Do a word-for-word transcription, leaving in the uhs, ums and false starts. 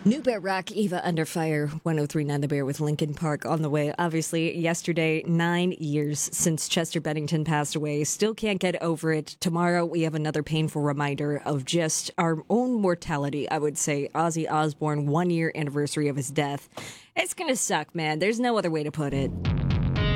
New Bear Rock, Eva Under Fire, one oh three point nine The Bear with Lincoln Park on the way. Obviously, yesterday, nine years since Chester Bennington passed away. Still can't get over it. Tomorrow, we have another painful reminder of just our own mortality, I would say. Ozzy Osbourne, one year anniversary of his death. It's gonna suck, man. There's no other way to put it.